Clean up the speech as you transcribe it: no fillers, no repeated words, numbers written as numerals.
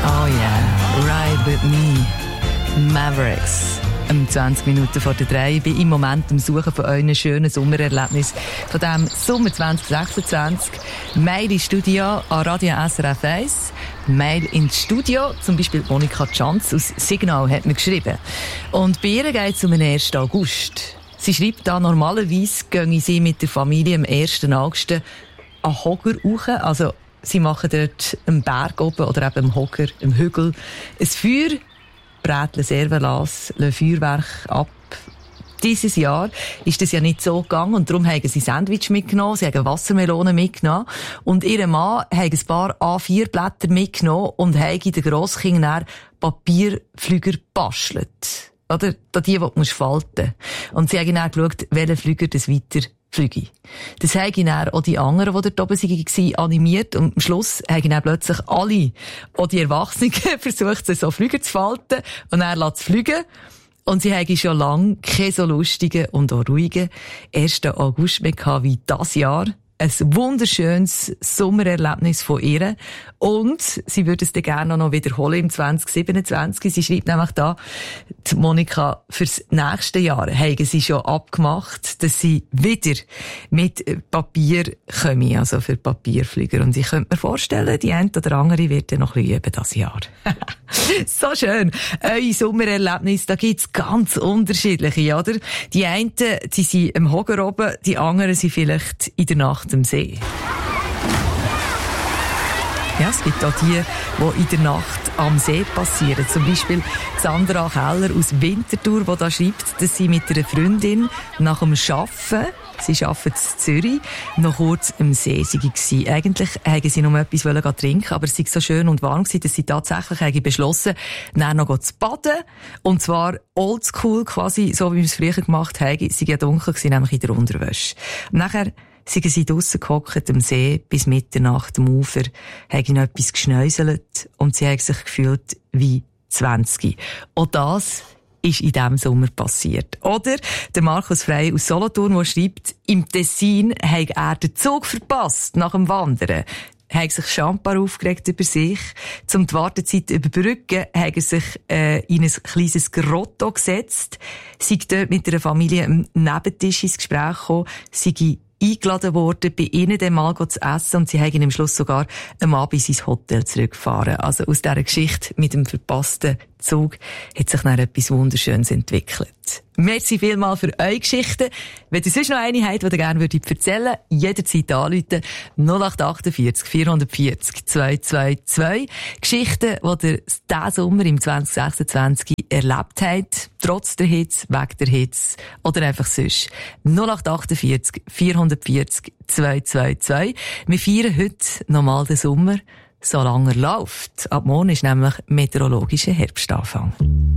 Oh yeah, Ride With Me, Mavericks. 20 Minuten vor der 3. Ich bin im Moment am Suchen von euren schönen Sommererlebnis von diesem Sommer 2026. Mail ins Studio an Radio SRF 1. Mail ins Studio, zum Beispiel Monika Tschanz aus Signal hat mir geschrieben. Und bei ihr geht es um den 1. August. Sie schreibt da, normalerweise gehen sie mit der Familie am 1. August an Hogger rauf. Also, sie machen dort einen Berg oben oder eben am Hogger, am Hügel, ein Feuer, Brätle, Servelas, Feuerwerk ab. Dieses Jahr ist das ja nicht so gegangen und darum haben sie Sandwich mitgenommen, sie haben Wassermelonen mitgenommen und ihr Mann hat ein paar A4-Blätter mitgenommen und hat den Grosskindern Papierflüger gebastelt. Oder? Die du falten musst. Und sie haben dann geschaut, welcher Flüger das weiter fliege. Das haben dann auch die anderen, die dort oben waren, animiert. Und am Schluss haben dann plötzlich alle, auch die Erwachsenen, versucht, so Flüger zu falten und dann zu fliegen. Und sie haben schon lange keine so lustigen und auch ruhigen 1. August mehr gehabt wie das Jahr. Ein wunderschönes Sommererlebnis von ihr. Und sie würde es dann gerne noch wiederholen im 2027. Sie schreibt nämlich da, die Monika, fürs nächste Jahr haben sie schon abgemacht, dass sie wieder mit Papier kommen, also für Papierflieger. Und ich könnte mir vorstellen, die eine oder andere wird dann noch ein bisschen üben das Jahr. So schön. Eure Sommererlebnisse, da gibt's ganz unterschiedliche, oder? Die einen, die sind am Hogger oben, die anderen sind vielleicht in der Nacht am See. Ja, es gibt auch die in der Nacht am See passieren. Zum Beispiel Sandra Keller aus Winterthur, die da schreibt, dass sie mit einer Freundin nach dem Arbeiten, sie arbeitet in Zürich, noch kurz am See war. Eigentlich wollten sie noch etwas trinken, aber es war so schön und warm, dass sie tatsächlich beschlossen haben, dann noch zu baden. Und zwar oldschool quasi, so wie wir es früher gemacht haben. Sie war dunkel, nämlich in der Unterwäsche. Und nachher sind sie draussen gehockt am See bis Mitternacht am Ufer, haben noch etwas geschnäuselt und sie haben sich gefühlt wie 20. Und das ist in diesem Sommer passiert. Oder der Markus Frey aus Solothurn, der schreibt, im Tessin hat er den Zug verpasst nach dem Wandern. Haben sich schambar aufgeregt über sich. Zum die Wartezeit überbrücken, haben sich in ein kleines Grotto gesetzt, sind dort mit einer Familie am Nebentisch ins Gespräch gekommen, sind eingeladen worden, bei ihnen dann mal zu essen und sie haben am Schluss sogar am Abend ins Hotel zurückgefahren. Also aus dieser Geschichte mit dem verpassten Zug hat sich dann etwas Wunderschönes entwickelt. Merci vielmals für eure Geschichten. Wenn ihr sonst noch eine habt, die ihr gerne erzählen würdet, jederzeit anrufen. 0848 440 222. Geschichten, die ihr diesen Sommer im 2026 erlebt habt. Trotz der Hitze, wegen der Hitze oder einfach sonst. 0848 440 222. Wir feiern heute nochmal den Sommer, solange er läuft. Ab morgen ist nämlich meteorologischer Herbstanfang.